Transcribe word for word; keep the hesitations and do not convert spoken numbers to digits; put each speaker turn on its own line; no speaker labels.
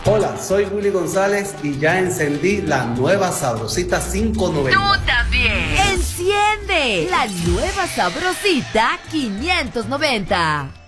Hola, soy Willy González y ya encendí la nueva Sabrosita quinientos noventa.
¡Tú también! ¡Enciende la nueva Sabrosita quinientos noventa!